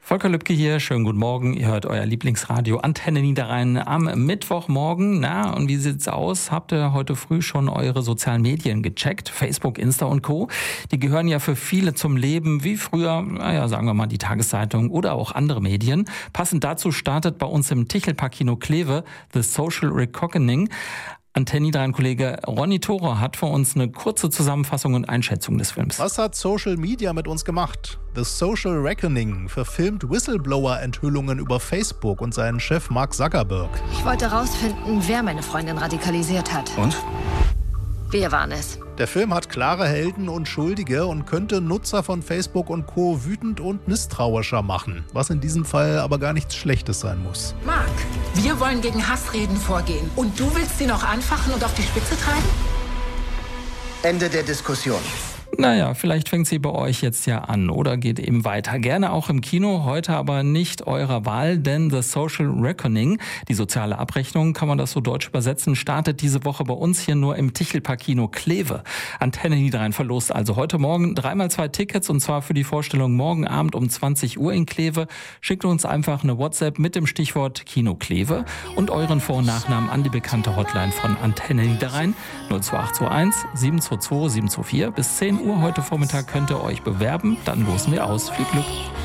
Volker Lübke hier, schönen guten Morgen. Ihr hört euer Lieblingsradio Antenne Niederrhein am Mittwochmorgen. Na, und wie sieht's aus? Habt ihr heute früh schon eure sozialen Medien gecheckt? Facebook, Insta und Co. Die gehören ja für viele zum Leben wie früher, naja, sagen wir mal die Tageszeitung oder auch andere Medien. Passend dazu startet bei uns im Tichelpark-Kino Kleve The Social Reckoning. Antenne Niederrhein-Kollege Ronny Thoro hat für uns eine kurze Zusammenfassung und Einschätzung des Films. Was hat Social Media mit uns gemacht? The Social Reckoning verfilmt Whistleblower-Enthüllungen über Facebook und seinen Chef Mark Zuckerberg. Ich wollte rausfinden, wer meine Freundin radikalisiert hat. Und? Wir waren es. Der Film hat klare Helden und Schuldige und könnte Nutzer von Facebook und Co. wütend und misstrauischer machen, was in diesem Fall aber gar nichts Schlechtes sein muss. Mark, wir wollen gegen Hassreden vorgehen. Und du willst sie noch anfachen und auf die Spitze treiben? Ende der Diskussion. Naja, vielleicht fängt sie bei euch jetzt ja an oder geht eben weiter. Gerne auch im Kino, heute aber nicht eurer Wahl, denn The Social Reckoning, die soziale Abrechnung, kann man das so deutsch übersetzen, startet diese Woche bei uns hier nur im Tichelpark-Kino Kleve. Antenne Niederrhein verlost also heute Morgen 3x2 Tickets und zwar für die Vorstellung morgen Abend um 20 Uhr in Kleve. Schickt uns einfach eine WhatsApp mit dem Stichwort Kino Kleve und euren Vor- und Nachnamen an die bekannte Hotline von Antenne Niederrhein 02821 722 724 bis 10 Uhr heute Vormittag könnt ihr euch bewerben. Dann losen wir aus. Viel Glück!